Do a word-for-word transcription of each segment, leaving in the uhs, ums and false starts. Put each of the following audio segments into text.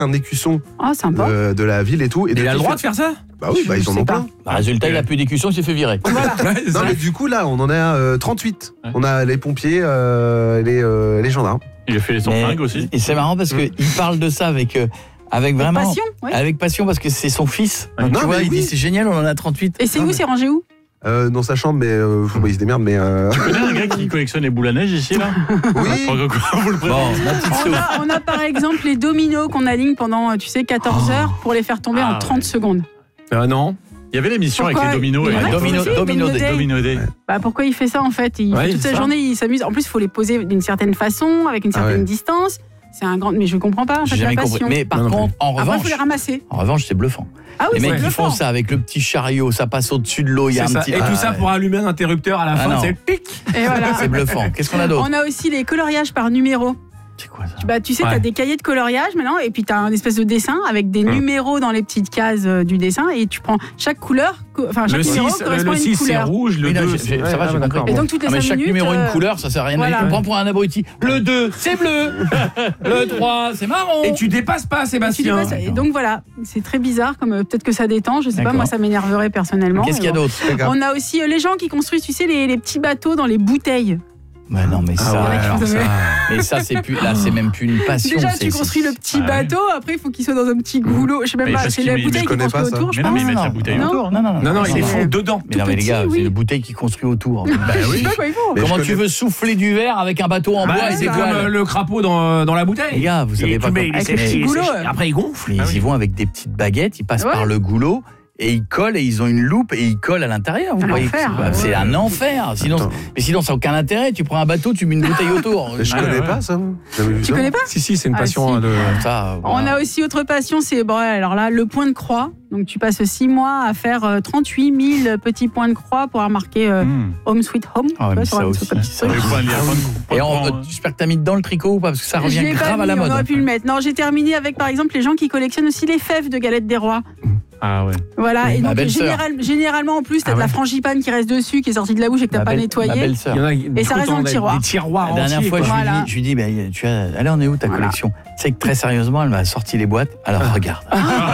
un écusson Ah, sympa. de, de la ville et tout. Et Il a depuis, le droit fait- de faire ça? Bah oui, bah, ils en sais ont pas. plein. Bah, résultat, il a plus d'écusson, il s'est fait virer. Voilà. Ouais, c'est Non, ça. mais du coup, là, on en est à euh, trente-huit. Ouais. On a les pompiers, euh, les, euh, les gendarmes. Il a fait les Mais- fringues aussi. Et c'est marrant parce qu'il parle de ça avec, euh, avec vraiment. Passion, ouais. Avec passion parce que c'est son fils. Donc, Non, tu vois, mais il oui. dit c'est génial, on en a trente-huit. Et c'est Non, où, mais- c'est rangé où? Euh, dans sa chambre, mais euh, bah, il se démerde, mais. Euh... Tu connais un gars qui collectionne les boules à neige ici, là? Oui. Pourquoi quoi, vous le Bon, présentez? ma petite On Sophie. a, on a par exemple les dominos qu'on aligne pendant, tu sais, quatorze heures pour les faire tomber Ah, en trente ouais. secondes. Euh, non. Il y avait l'émission avec Pourquoi les dominos. Il y et en a qui Domino- font aussi, Domino Domino Day. Day. Domino Day. Bah, pourquoi il fait ça en fait? Il Ouais, fait toute c'est sa ça. journée, il s'amuse. En plus, il faut les poser d'une certaine façon, avec une Ah certaine ouais. distance. C'est un grand. Mais je comprends pas en fait J'ai la jamais passion. compris. Mais par Non, non contre, en Après, il revanche, faut les ramasser. en revanche, c'est bluffant. Ah oui, Les c'est mecs qui bluffant. font ça avec le petit chariot, ça passe au-dessus de l'eau, il y a C'est un ça. petit. Et tout Ah, ça pour allumer un interrupteur à la Ah fin, non. c'est pic. Et voilà. C'est bluffant. Qu'est-ce qu'on a d'autre? On a aussi les coloriages par numéro. C'est quoi ça? Bah, tu sais, Ouais. tu as des cahiers de coloriage maintenant, et puis tu as un espèce de dessin avec des Hum. numéros dans les petites cases euh, du dessin, et tu prends chaque couleur, co- enfin chaque Le numéro six, correspond le à une six c'est couleur. rouge, le Oui, non, deux j'ai- c'est. j'ai- ça va, Ouais, j'ai ouais, compris. d'accord, Et bon. donc toutes les Ah, mais cinq chaque minutes. numéro une euh, couleur, ça sert à rien. voilà. On prend pour un abruti. Le deux, c'est bleu. Le trois, c'est marron. Et tu dépasses pas, tu Sébastien. dépasses- et donc voilà, c'est très bizarre, comme euh, peut-être que ça détend, je sais pas, D'accord. moi ça m'énerverait personnellement. Qu'est-ce qu'il y a mais bon. d'autre? C'est grave. On a aussi euh, les gens qui construisent, tu sais, les, les petits bateaux dans les bouteilles. Mais non, mais ça, ouais, alors alors ça, ça. mais ça, c'est plus, là, c'est même plus une passion. Déjà, c'est- tu c'est- construis le petit Ah ouais. bateau, après il faut qu'il soit dans un petit goulot. Je sais même Mais pas, parce c'est qu'il la met- bouteille je qui connais construit pas ça. autour, je Mais non, mais ils pense. mettent la Non, bouteille non. autour. Non, non, non. Non, non, ils les c'est- font dedans. Mais non, mais les petit, gars, oui. c'est une bouteille qui construit autour. Bah Je sais oui. pas quoi ils font. Mais Comment je tu connais- veux souffler du verre avec un bateau en Bah, bois et c'est des comme euh, voiles? le crapaud dans, dans la bouteille. Les gars, vous savez Et pas tu mets- comment- il Avec le sèche- petit il goulot, sèche, ouais. et après il gonfle. Ils Ah oui. y vont avec des petites baguettes, ils passent Ouais. par le goulot et ils collent et ils ont une loupe et ils collent à l'intérieur. Vous Un voyez, enfer. c'est- bah, c'est un enfer. Sinon, Attends. mais sinon, ça n'a aucun intérêt. Tu prends un bateau, tu mets une bouteille autour. Je Ah, connais ouais. pas ça. Jamais vu Tu ça. connais pas? Si, si, c'est une Ah, passion si. hein, de. Ça, On voilà. a aussi autre passion, c'est bon, alors là, le point de croix. Donc tu passes six mois à faire euh, trente-huit mille petits points de croix pour marquer euh, Hmm. Home Sweet Home. Ah ouais, Tu vois, mais sur ça un aussi, petit ça truc. Les points de lien, point de- point Et de on- croix, j'espère que t'as mis dedans le tricot ou pas parce que ça Je revient l'ai pas grave à la mis, mode. On aurait pu le mettre. Non, j'ai terminé avec par exemple les gens qui collectionnent aussi les fèves de galettes des rois. Ah ouais. Voilà, Oui, et ma donc belle-sœur. général- généralement en plus, t'as Ah de la ouais. frangipane qui reste dessus, qui est sortie de la bouche et que t'as Ma pas belle- nettoyé. ma belle-sœur. Il y en a, Et du ça coup, reste dans le t'en as tiroir. Des tiroirs La dernière entiers, fois, quoi. je lui Voilà. dis, je lui dis, ben, tu as, elle en est où ta Voilà. collection? Tu sais que très sérieusement, elle m'a sorti les boîtes. Alors regarde,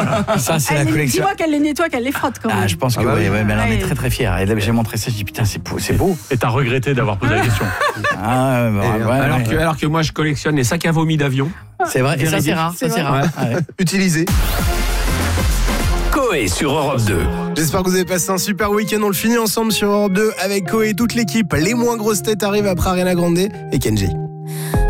ça c'est la Elle les- collection. Dis-moi qu'elle les nettoie, qu'elle les frotte quand même. Ah, je pense que Ah bah oui, oui. ouais, mais elle en est Ouais. très très fière. Et là, j'ai montré ça, je dis putain, c'est beau, c'est beau. Et t'as regretté d'avoir posé la question. Ah, ouais, bah, Et, ouais, alors, ouais. que, alors que moi, je collectionne les sacs à vomi d'avion. C'est vrai, et ça c'est rare, ça C'est c'est vrai. rare. Ouais. Utilisé. Coé sur Europe deux. J'espère que vous avez passé un super week-end. On le finit ensemble sur Europe deux avec Coé et toute l'équipe. Les moins grosses têtes arrivent après Ariana Grande et Kenji.